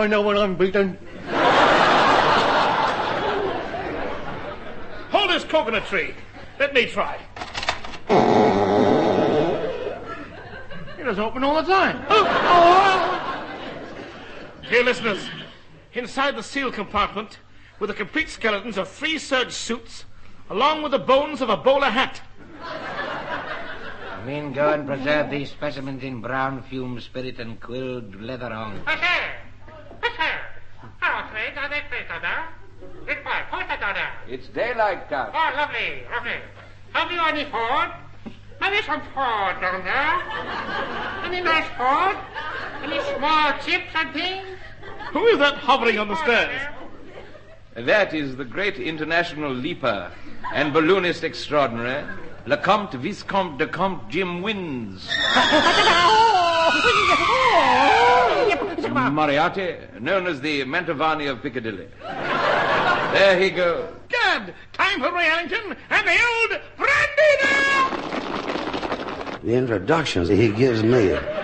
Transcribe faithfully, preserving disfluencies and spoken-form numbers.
I know when I'm beaten. Hold this coconut tree. Let me try. It is open all the time. Dear listeners, inside the seal compartment were the complete skeletons of three serge suits, along with the bones of a bowler hat. Men, go and preserve these specimens in brown fume spirit and quilled leather on. It's daylight, Count. Oh, lovely, lovely. Have you any food? Maybe some food down there. Any nice food? Any small chips and things? Who is that hovering on the stairs? That is the great international leaper and balloonist extraordinary, Lecomte Viscomte de Comte Jim Wins. Moriarty, known as the Mantovani of Piccadilly. There he goes. Gad, time for Rayallington and the old brandy there! The introductions he gives me